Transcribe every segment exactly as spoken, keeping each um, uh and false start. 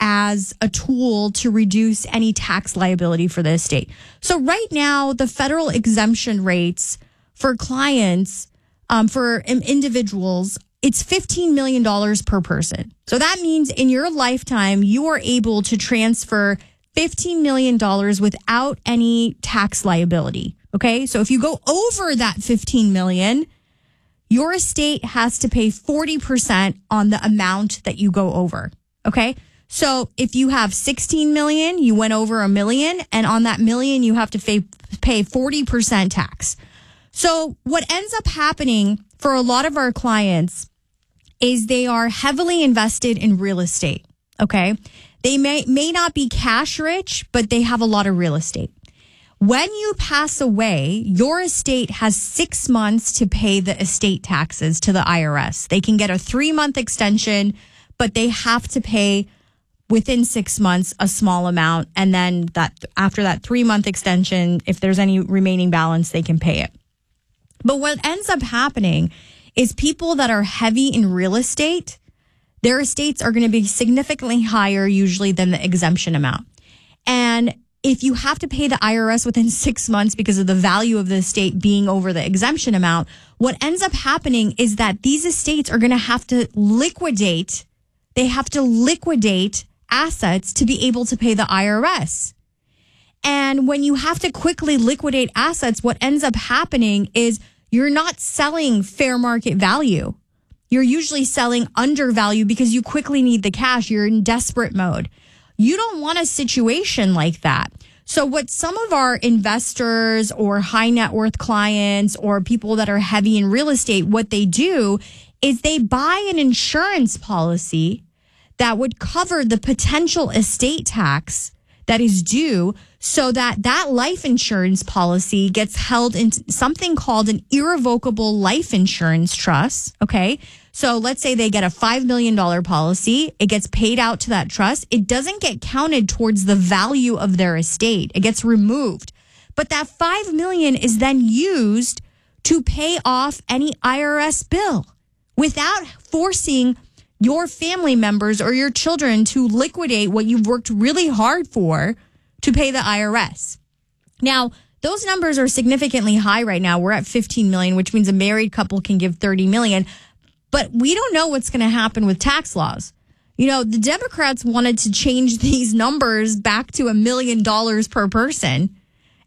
as a tool to reduce any tax liability for the estate. So right now, the federal exemption rates for clients, um, for individuals, it's fifteen million dollars per person. So that means in your lifetime, you are able to transfer fifteen million dollars without any tax liability. Okay. So if you go over that fifteen million dollars, your estate has to pay forty percent on the amount that you go over. Okay. So if you have sixteen million, you went over a million, and on that million, you have to pay, pay forty percent tax. So what ends up happening for a lot of our clients is they are heavily invested in real estate. Okay. They may, may not be cash rich, but they have a lot of real estate. When you pass away, your estate has six months to pay the estate taxes to the I R S. They can get a three month extension, but they have to pay within six months a small amount. And then that after that three month extension, if there's any remaining balance, they can pay it. But what ends up happening is people that are heavy in real estate, their estates are going to be significantly higher usually than the exemption amount. And if you have to pay the I R S within six months because of the value of the estate being over the exemption amount, what ends up happening is that these estates are going to have to liquidate. They have to liquidate assets to be able to pay the I R S. And when you have to quickly liquidate assets, what ends up happening is you're not selling fair market value. You're usually selling undervalue because you quickly need the cash. You're in desperate mode. You don't want a situation like that. So what some of our investors or high net worth clients or people that are heavy in real estate, what they do is they buy an insurance policy that would cover the potential estate tax that is due, so that that life insurance policy gets held in something called an irrevocable life insurance trust. Okay. So let's say they get a five million dollars policy. It gets paid out to that trust. It doesn't get counted towards the value of their estate. It gets removed. But that five million dollars is then used to pay off any I R S bill without forcing your family members or your children to liquidate what you've worked really hard for to pay the I R S. Now, those numbers are significantly high right now. We're at fifteen million, which means a married couple can give thirty million. But we don't know what's going to happen with tax laws. You know, the Democrats wanted to change these numbers back to a million dollars per person.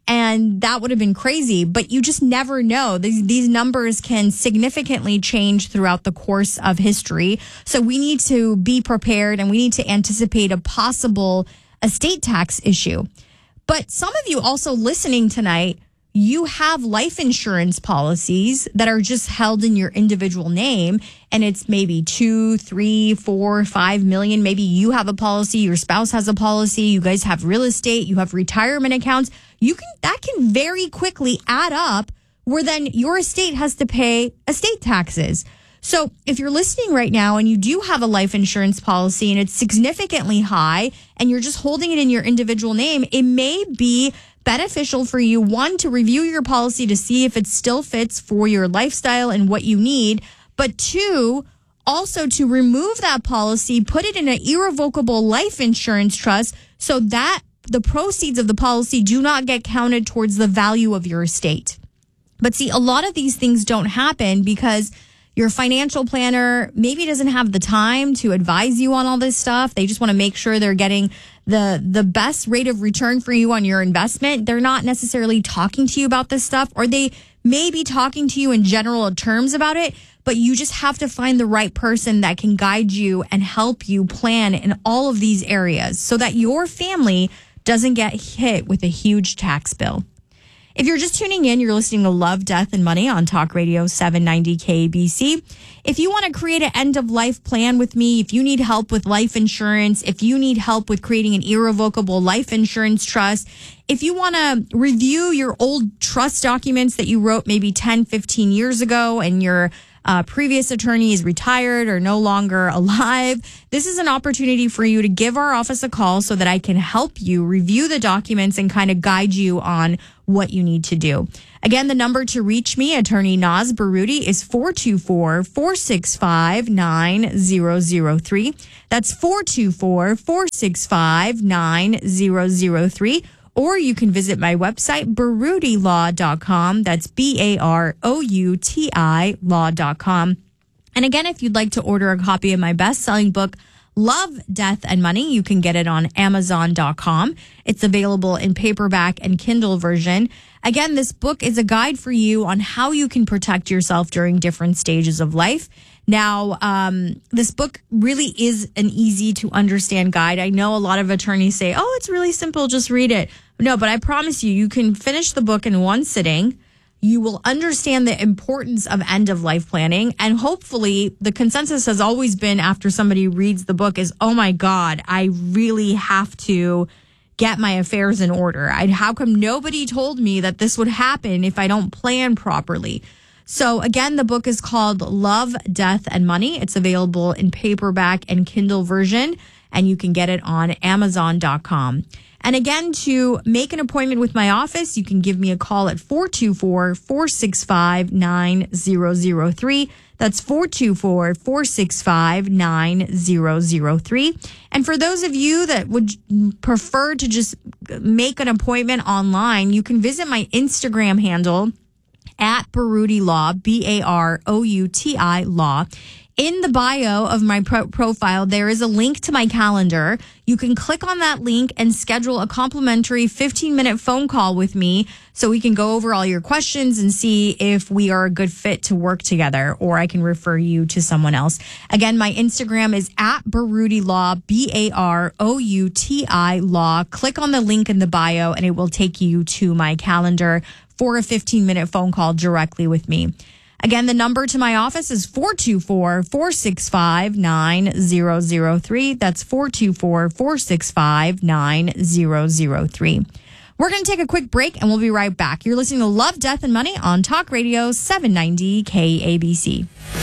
And that would have been crazy, but you just never know. These, these numbers can significantly change throughout the course of history. So we need to be prepared and we need to anticipate a possible estate tax issue. But some of you also listening tonight, you have life insurance policies that are just held in your individual name, and it's maybe two, three, four, five million. Maybe you have a policy, your spouse has a policy, you guys have real estate, you have retirement accounts. You can, that can very quickly add up where then your estate has to pay estate taxes. So if you're listening right now and you do have a life insurance policy and it's significantly high and you're just holding it in your individual name, it may be beneficial for you, one, to review your policy to see if it still fits for your lifestyle and what you need, but two, also to remove that policy, put it in an irrevocable life insurance trust so that the proceeds of the policy do not get counted towards the value of your estate. But see, a lot of these things don't happen because your financial planner maybe doesn't have the time to advise you on all this stuff. They just want to make sure they're getting the the best rate of return for you on your investment. They're not necessarily talking to you about this stuff, or they may be talking to you in general terms about it, but you just have to find the right person that can guide you and help you plan in all of these areas so that your family doesn't get hit with a huge tax bill. If you're just tuning in, you're listening to Love, Death, and Money on Talk Radio seven ninety K B C. If you want to create an end-of-life plan with me, if you need help with life insurance, if you need help with creating an irrevocable life insurance trust, if you want to review your old trust documents that you wrote maybe ten, fifteen years ago and you're uh, previous attorney is retired or no longer alive, this is an opportunity for you to give our office a call so that I can help you review the documents and kind of guide you on what you need to do. Again, the number to reach me, Attorney Naz Baroudi, is four two four, four six five, nine zero zero three. That's four two four, four six five, nine zero zero three. Or you can visit my website, baroudi law dot com. That's B A R O U T I law dot com. And again, if you'd like to order a copy of my best-selling book, Love, Death, and Money, you can get it on amazon dot com. It's available in paperback and Kindle version. Again, this book is a guide for you on how you can protect yourself during different stages of life. Now, um, this book really is an easy to understand guide. I know a lot of attorneys say, oh, it's really simple, just read it. No, but I promise you, you can finish the book in one sitting. You will understand the importance of end of life planning. And hopefully the consensus has always been after somebody reads the book is, oh my God, I really have to get my affairs in order. I, how come nobody told me that this would happen if I don't plan properly? So again, the book is called Love, Death, and Money. It's available in paperback and Kindle version, and you can get it on amazon dot com. And again, to make an appointment with my office, you can give me a call at four two four, four six five, nine zero zero three. That's four two four, four six five, nine zero zero three. And for those of you that would prefer to just make an appointment online, you can visit my Instagram handle at Baroudi Law, B A R O U T I Law. In the bio of my pro- profile, there is a link to my calendar. You can click on that link and schedule a complimentary fifteen-minute phone call with me so we can go over all your questions and see if we are a good fit to work together, or I can refer you to someone else. Again, my Instagram is at Baroudi Law, B A R O U T I Law. Click on the link in the bio and it will take you to my calendar for a fifteen-minute phone call directly with me. Again, the number to my office is four two four, four six five, nine zero zero three. That's four two four, four six five, nine zero zero three. We're going to take a quick break and we'll be right back. You're listening to Love, Death, and Money on Talk Radio seven ninety K A B C.